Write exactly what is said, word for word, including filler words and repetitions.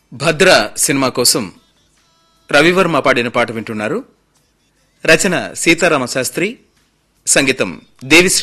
భద్ర cinema కోసం రవివర్మ పాడిన పాట వింటున్నారు. రచన సీతారామ శాస్త్రి, సంగీతం దేవిశ్రీ